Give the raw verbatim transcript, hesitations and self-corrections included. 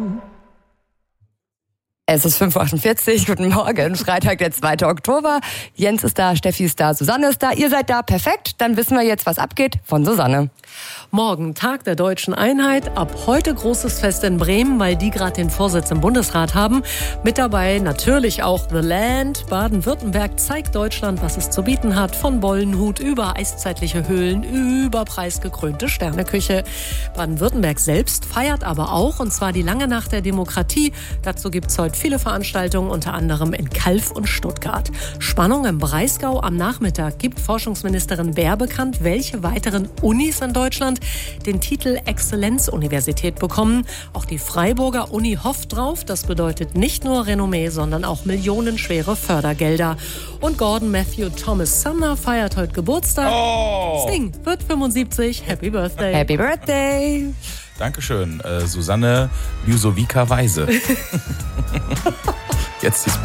Es ist fünf Uhr achtundvierzig, guten Morgen, Freitag, der zweite Oktober. Jens ist da, Steffi ist da, Susanne ist da. Ihr seid da, perfekt. Dann wissen wir jetzt, was abgeht von Susanne. Morgen, Tag der Deutschen Einheit. Ab heute großes Fest in Bremen, weil die gerade den Vorsitz im Bundesrat haben. Mit dabei natürlich auch The Land. Baden-Württemberg zeigt Deutschland, was es zu bieten hat. Von Bollenhut über eiszeitliche Höhlen, über preisgekrönte Sterneküche. Baden-Württemberg selbst feiert aber auch, und zwar die lange Nacht der Demokratie. Dazu gibt es heute viele Veranstaltungen, unter anderem in Calw und Stuttgart. Spannung im Breisgau am Nachmittag gibt Forschungsministerin Baer bekannt, welche weiteren Unis in Deutschland den Titel Exzellenzuniversität bekommen. Auch die Freiburger Uni hofft drauf. Das bedeutet nicht nur Renommee, sondern auch millionenschwere Fördergelder. Und Gordon Matthew Thomas Sumner feiert heute Geburtstag. Oh. Sting wird fünfundsiebzig. Happy Birthday. Happy Birthday. Dankeschön, äh, Susanne Ljusowika Weise. Jetzt die